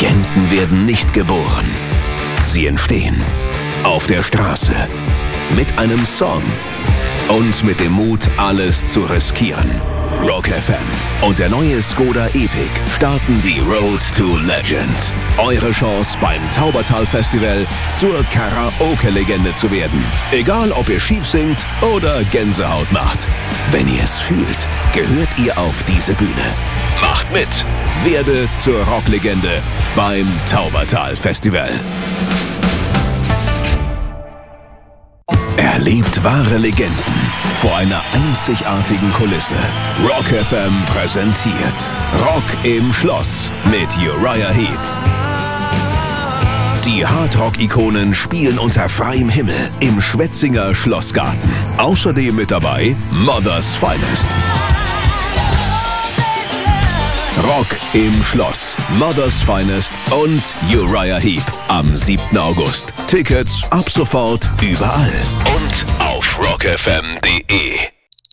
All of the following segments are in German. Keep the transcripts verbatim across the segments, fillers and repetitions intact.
Legenden werden nicht geboren. Sie entstehen auf der Straße, mit einem Song und mit dem Mut, alles zu riskieren. Rock F M und der neue Skoda Epic starten die Road to Legend. Eure Chance beim Taubertal-Festival zur Karaoke-Legende zu werden. Egal, ob ihr schief singt oder Gänsehaut macht. Wenn ihr es fühlt, gehört ihr auf diese Bühne. Macht mit! Werde zur Rocklegende beim Taubertal-Festival. Erlebt wahre Legenden vor einer einzigartigen Kulisse. Rock F M präsentiert Rock im Schloss mit Uriah Heep. Die Hardrock-Ikonen spielen unter freiem Himmel im Schwetzinger Schlossgarten. Außerdem mit dabei Mother's Finest. Rock im Schloss, Mother's Finest und Uriah Heep am siebten August. Tickets ab sofort überall und auf rock f m punkt d e.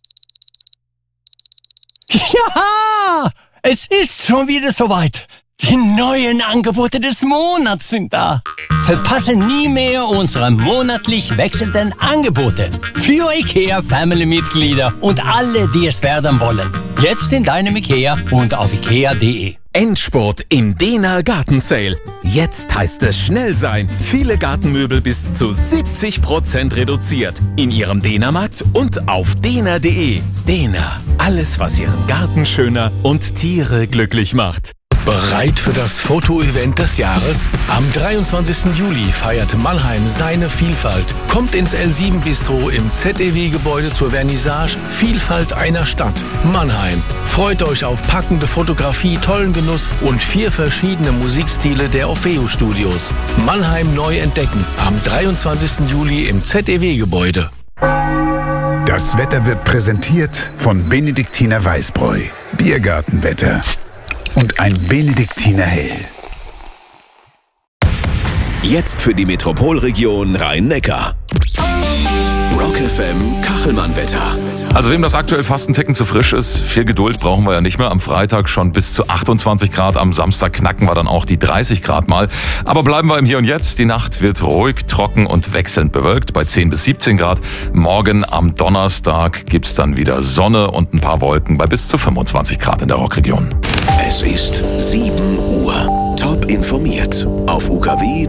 Ja, es ist schon wieder soweit. Die neuen Angebote des Monats sind da. Verpasse nie mehr unsere monatlich wechselnden Angebote für IKEA Family-Mitglieder und alle, die es werden wollen. Jetzt in deinem IKEA und auf ikea punkt de. Endspurt im Dena Garten Sale. Jetzt heißt es schnell sein. Viele Gartenmöbel bis zu siebzig Prozent reduziert. In Ihrem Dena-Markt und auf dena punkt de. Dena. Alles, was Ihren Garten schöner und Tiere glücklich macht. Bereit für das Fotoevent des Jahres? Am dreiundzwanzigsten Juli feiert Mannheim seine Vielfalt. Kommt ins L sieben Bistro im Z E W-Gebäude zur Vernissage Vielfalt einer Stadt. Mannheim. Freut euch auf packende Fotografie, tollen Genuss und vier verschiedene Musikstile der Orfeo Studios. Mannheim neu entdecken. Am dreiundzwanzigsten Juli im Z E W-Gebäude. Das Wetter wird präsentiert von Benediktiner Weißbräu. Biergartenwetter. Und ein Benediktiner Hell. Jetzt für die Metropolregion Rhein-Neckar. Rock F M Kachelmann-Wetter. Also wem das aktuell fast ein Ticken zu frisch ist, viel Geduld brauchen wir ja nicht mehr. Am Freitag schon bis zu achtundzwanzig Grad, am Samstag knacken wir dann auch die dreißig Grad mal. Aber bleiben wir im Hier und Jetzt. Die Nacht wird ruhig, trocken und wechselnd bewölkt bei zehn bis siebzehn Grad. Morgen am Donnerstag gibt's dann wieder Sonne und ein paar Wolken bei bis zu fünfundzwanzig Grad in der Rockregion. Es ist sieben Uhr. Top informiert auf U K W